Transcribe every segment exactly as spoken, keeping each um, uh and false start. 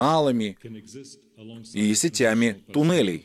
алами и сетями туннелей.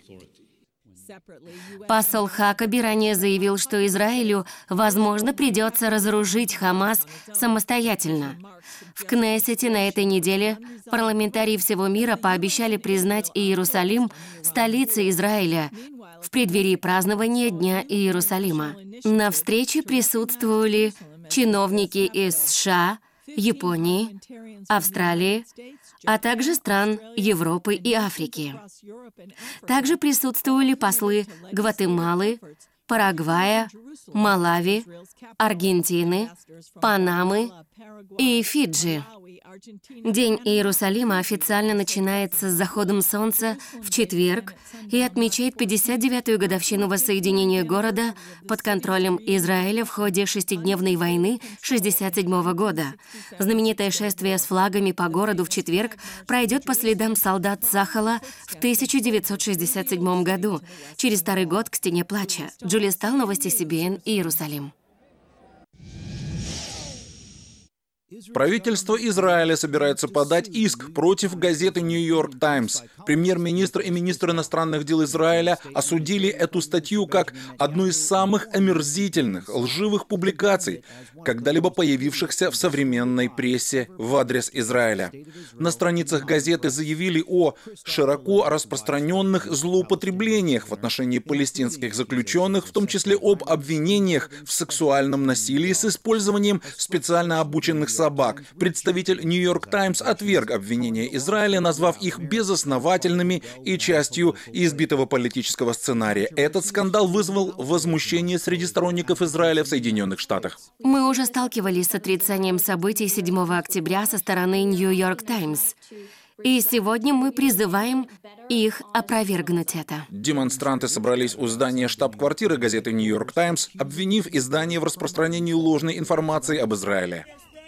Посол Хакаби ранее заявил, что Израилю, возможно, придется разоружить Хамас самостоятельно. В Кнессете на этой неделе парламентарии всего мира пообещали признать Иерусалим столицей Израиля в преддверии празднования Дня Иерусалима. На встрече присутствовали чиновники из США, Японии, Австралии, а также стран Европы и Африки. Также присутствовали послы Гватемалы, Парагвая, Малави, Аргентины, Панамы и Фиджи. День Иерусалима официально начинается с заходом солнца в четверг и отмечает пятьдесят девятую годовщину воссоединения города под контролем Израиля в ходе шестидневной войны шестьдесят седьмого года. Знаменитое шествие с флагами по городу в четверг пройдет по следам солдат Цахала в тысяча девятьсот шестьдесят седьмом году, через старый год к Стене плача. Джулия Стал, новости си би эн, Иерусалим. Правительство Израиля собирается подать иск против газеты «Нью-Йорк Таймс». Премьер-министр и министр иностранных дел Израиля осудили эту статью как одну из самых омерзительных, лживых публикаций, когда-либо появившихся в современной прессе в адрес Израиля. На страницах газеты заявили о широко распространенных злоупотреблениях в отношении палестинских заключенных, в том числе об обвинениях в сексуальном насилии с использованием специально обученных собак. Представитель «Нью-Йорк Таймс» отверг обвинения Израиля, назвав их безосновательными и частью избитого политического сценария. Этот скандал вызвал возмущение среди сторонников Израиля в Соединенных Штатах. Мы уже сталкивались с отрицанием событий седьмого октября со стороны «Нью-Йорк Таймс». И сегодня мы призываем их опровергнуть это. Демонстранты собрались у здания штаб-квартиры газеты «Нью-Йорк Таймс», обвинив издание в распространении ложной информации об Израиле.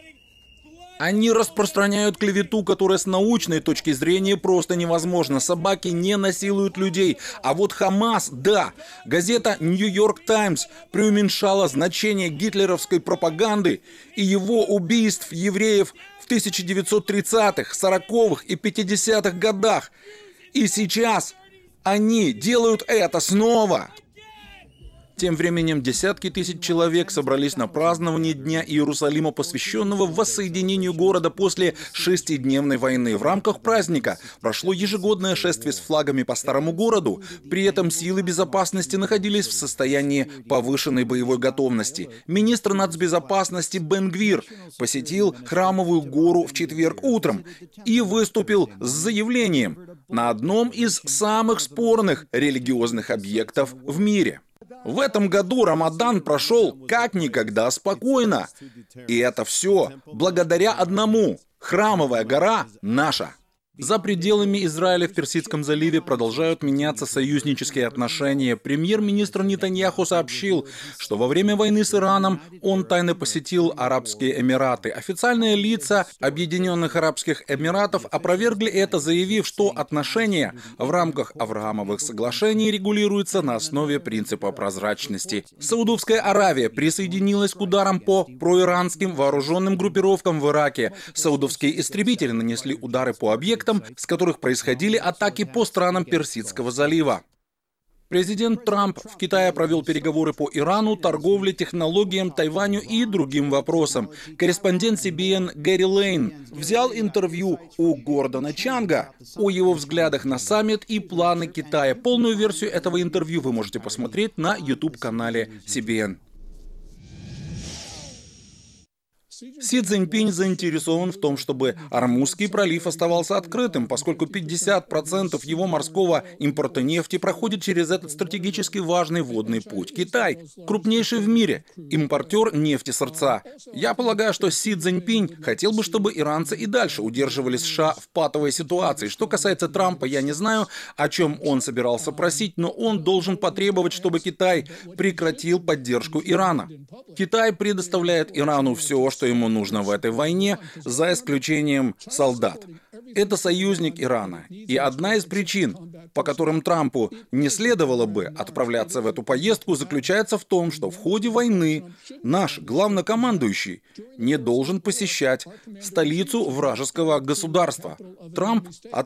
Они распространяют клевету, которая с научной точки зрения просто невозможна. Собаки не насилуют людей. А вот Хамас, да. Газета «Нью-Йорк Таймс» преуменьшала значение гитлеровской пропаганды и его убийств евреев в тысяча девятьсот тридцатых, сороковых и пятидесятых годах. И сейчас они делают это снова. Тем временем десятки тысяч человек собрались на празднование Дня Иерусалима, посвященного воссоединению города после шестидневной войны. В рамках праздника прошло ежегодное шествие с флагами по старому городу. При этом силы безопасности находились в состоянии повышенной боевой готовности. Министр нацбезопасности Бен Гвир посетил Храмовую гору в четверг утром и выступил с заявлением на одном из самых спорных религиозных объектов в мире. В этом году Рамадан прошел как никогда спокойно. И это все благодаря одному. Храмовая гора наша. За пределами Израиля в Персидском заливе продолжают меняться союзнические отношения. Премьер-министр Нетаньяху сообщил, что во время войны с Ираном он тайно посетил Арабские Эмираты. Официальные лица Объединенных Арабских Эмиратов опровергли это, заявив, что отношения в рамках Авраамовых соглашений регулируются на основе принципа прозрачности. Саудовская Аравия присоединилась к ударам по проиранским вооруженным группировкам в Ираке. Саудовские истребители нанесли удары по объектам, с которых происходили атаки по странам Персидского залива. Президент Трамп в Китае провел переговоры по Ирану, торговле, технологиям, Тайваню и другим вопросам. Корреспондент си би эн Гэри Лейн взял интервью у Гордона Чанга о его взглядах на саммит и планы Китая. Полную версию этого интервью вы можете посмотреть на YouTube-канале си би эн. Си Цзиньпинь заинтересован в том, чтобы Ормузский пролив оставался открытым, поскольку пятьдесят процентов его морского импорта нефти проходит через этот стратегически важный водный путь. Китай – крупнейший в мире импортер нефти сырца. Я полагаю, что Си Цзиньпинь хотел бы, чтобы иранцы и дальше удерживали США в патовой ситуации. Что касается Трампа, я не знаю, о чем он собирался просить, но он должен потребовать, чтобы Китай прекратил поддержку Ирана. Китай предоставляет Ирану все, что ему нужно в этой войне, за исключением солдат. Это союзник Ирана. И одна из причин, по которым Трампу не следовало бы отправляться в эту поездку, заключается в том, что в ходе войны наш главнокомандующий не должен посещать столицу вражеского государства. Трамп